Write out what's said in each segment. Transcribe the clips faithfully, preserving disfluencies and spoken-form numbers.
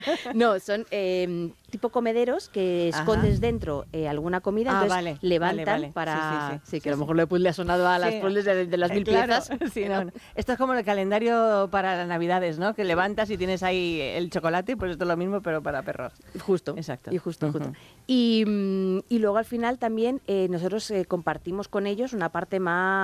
No, son eh, tipo comederos que escondes Ajá. dentro eh, alguna comida, ah, entonces vale, levantan vale, vale. para... Sí, sí, sí, sí que sí, a lo sí. mejor le, pues, le ha sonado a las sí. poles de, de las mil eh, claro. piezas. Sí, no, no. Esto es como el calendario para las Navidades, ¿no? Que levantas y tienes ahí el chocolate, pues esto es lo mismo, pero para perros. Justo. Exacto. Y justo, uh-huh. justo. Y, y luego al final también eh, nosotros eh, compartimos con ellos una parte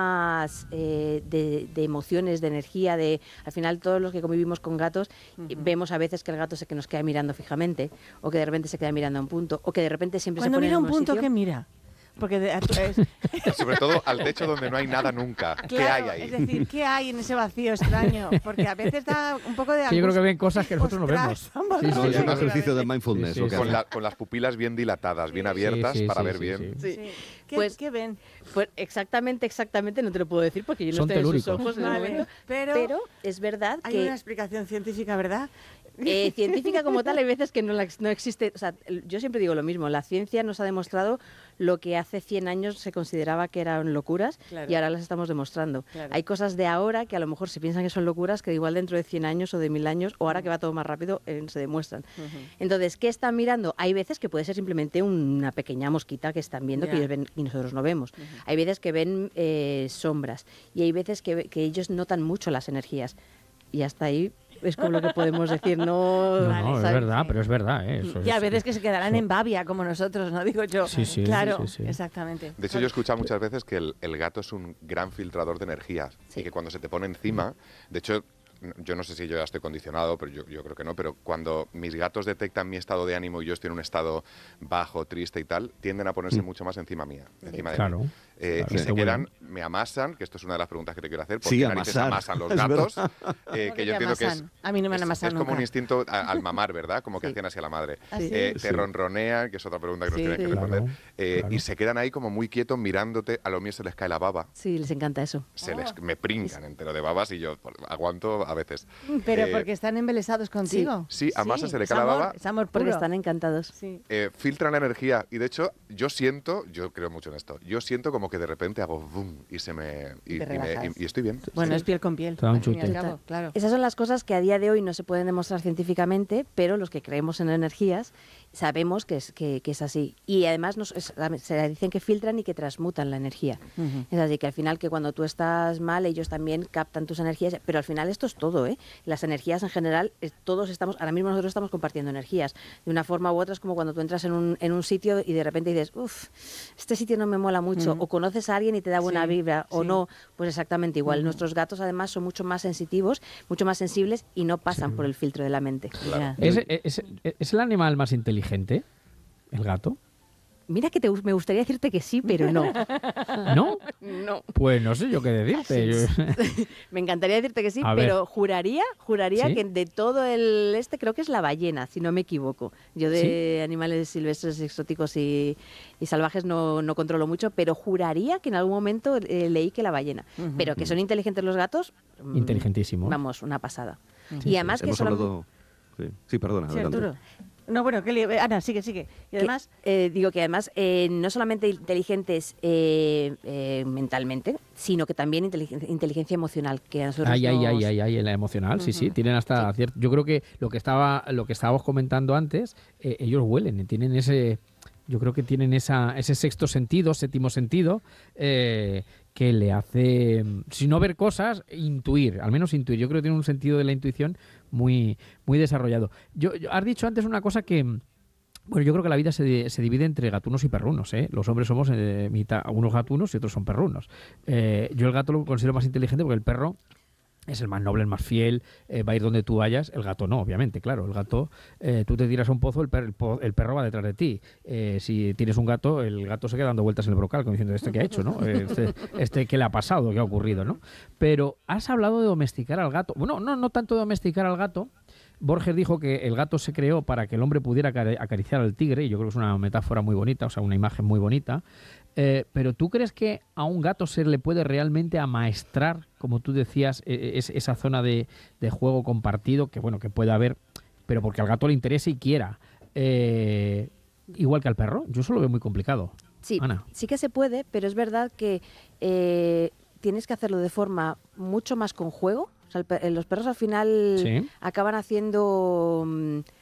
más eh, de, de emociones, de energía, de al final todos los que convivimos con gatos uh-huh. vemos a veces que el gato se que nos queda mirando fijamente, o que de repente se queda mirando a un punto, o que de repente siempre Cuando se pone mira en un punto, sitio. ¿qué mira? Porque de, es... sobre todo al techo donde no hay nada nunca. Claro, ¿Qué hay ahí? Es decir, ¿qué hay en ese vacío extraño? Porque a veces da un poco de angustia. Sí, yo creo que ven cosas que nosotros Ostras, no vemos. Sí, no, es un ejercicio de mindfulness. Sí, sí, lo que con, hace. la, con las pupilas bien dilatadas, bien abiertas, sí, sí, para sí, ver sí, bien. sí. Sí. ¿Qué, Pues, ¿Qué ven? Pues exactamente, exactamente, no te lo puedo decir porque yo no Son estoy telúricos. en sus ojos en el Vale, momento. pero, Pero es verdad hay que... una explicación científica, ¿verdad? Eh, científica como tal, hay veces que no, la, no existe, o sea, yo siempre digo lo mismo, la ciencia nos ha demostrado lo que hace cien años se consideraba que eran locuras claro. y ahora las estamos demostrando. Claro. Hay cosas de ahora que a lo mejor se piensan que son locuras que igual dentro de cien años o de mil años o ahora que va todo más rápido eh, se demuestran. Uh-huh. Entonces, ¿qué están mirando? Hay veces que puede ser simplemente una pequeña mosquita que están viendo yeah. que ellos ven y nosotros no vemos. Uh-huh. Hay veces que ven eh, sombras y hay veces que, que ellos notan mucho las energías y hasta ahí es como lo que podemos decir, no... No, no, es verdad, pero es verdad. ¿eh? Eso y a es, veces que se quedarán eso. en babia, como nosotros, ¿no? Digo yo. Sí, sí, claro, sí, sí. exactamente. De hecho, yo he escuchado muchas veces que el, el gato es un gran filtrador de energías sí. y que cuando se te pone encima, de hecho... Yo no sé si yo ya estoy condicionado, pero yo, yo creo que no, pero cuando mis gatos detectan mi estado de ánimo y yo estoy en un estado bajo, triste y tal, tienden a ponerse mm. mucho más encima mía, encima claro, de mí. Eh, claro, y se quedan, bueno. me amasan, que esto es una de las preguntas que te quiero hacer, ¿por sí, qué narices amasan los gatos? Eh, que yo entiendo que es, a mí no me han amasado es, es como un instinto a, al mamar, ¿verdad? Como que sí. hacían así a la madre. ¿Ah, sí? eh, sí. Te ronronean, que es otra pregunta que nos sí, tienen sí. que responder, claro, eh, claro. y se quedan ahí como muy quietos mirándote, a lo mío se les cae la baba. Sí, les encanta eso. Se oh. les, me pringan entero de babas y yo aguanto a veces. Pero eh, porque están embelesados contigo. Sí, sí a Masa sí, se le cae amor, la baba. Es amor puro. Porque están encantados. Sí. Eh, filtran la energía y de hecho yo siento, yo creo mucho en esto, yo siento como que de repente hago boom y se me y, y, me, y, y estoy bien. Bueno, sí. es piel con piel. Te da un chute. Al cabo, claro. Esas son las cosas que a día de hoy no se pueden demostrar científicamente, pero los que creemos en energías sabemos que es, que, que es así. Y además nos, es, se dicen que filtran y que transmutan la energía. Uh-huh. Es así que al final que cuando tú estás mal ellos también captan tus energías, pero al final esto es todo, ¿eh? Las energías en general, todos estamos, ahora mismo nosotros estamos compartiendo energías. De una forma u otra es como cuando tú entras en un, en un sitio y de repente dices, uff, este sitio no me mola mucho, uh-huh. o conoces a alguien y te da buena sí, vibra, sí. o no, pues exactamente igual. Uh-huh. Nuestros gatos además son mucho más sensitivos, mucho más sensibles y no pasan sí. por el filtro de la mente. Claro. ¿Es, es, ¿Es el animal más inteligente, el gato? Mira que te, me gustaría decirte que sí, pero no. ¿No? No. Pues no sé yo qué decirte. Sí. Me encantaría decirte que sí, A pero ver. juraría, juraría ¿Sí? que de todo el este creo que es la ballena, si no me equivoco. Yo de ¿Sí? animales silvestres, exóticos y, y salvajes no, no controlo mucho, pero juraría que en algún momento eh, leí que la ballena. Uh-huh. Pero que son inteligentes los gatos. Inteligentísimo. Vamos, una pasada. Sí, y además sí, que hemos son... hablado... Sí, sí, perdona, sí, adelante. Arturo. No, bueno, que le... Ana, sigue, sigue. Y además... Que, eh, digo que además eh, no solamente inteligentes eh, eh, mentalmente, sino que también inteligencia, inteligencia emocional. Que a nosotros ay, nos... ay, ay, ay, ay, en la emocional, uh-huh. sí, sí, tienen hasta sí. cierto... Yo creo que lo que estaba, lo que estábamos comentando antes, eh, ellos huelen, tienen ese... Yo creo que tienen esa, ese sexto sentido, séptimo sentido, eh, que le hace, si no ver cosas, intuir, al menos intuir. Yo creo que tiene un sentido de la intuición muy, muy desarrollado. Yo, yo, has dicho antes una cosa que, bueno, yo creo que la vida se, se divide entre gatunos y perrunos, ¿eh? Los hombres somos eh, mitad, unos gatunos y otros son perrunos. Eh, yo el gato lo considero más inteligente porque el perro es el más noble, el más fiel, eh, va a ir donde tú vayas. El gato no, obviamente, claro. El gato, eh, tú te tiras a un pozo, el, per, el, po, el perro va detrás de ti. Eh, si tienes un gato, el gato se queda dando vueltas en el brocal, como diciendo, ¿este qué ha hecho, no? Este, este ¿qué le ha pasado? ¿Qué ha ocurrido, no? Pero has hablado de domesticar al gato. Bueno, no, no tanto domesticar al gato. Borges dijo que el gato se creó para que el hombre pudiera acariciar al tigre, y yo creo que es una metáfora muy bonita, o sea, una imagen muy bonita. Eh, pero ¿tú crees que a un gato se le puede realmente amaestrar, como tú decías, es, esa zona de, de juego compartido, que bueno, que puede haber, pero porque al gato le interese y quiera, eh, igual que al perro? Yo eso lo veo muy complicado. Sí, Ana. Sí que se puede, pero es verdad que eh, tienes que hacerlo de forma mucho más con juego. O sea, el, los perros al final sí. acaban haciendo...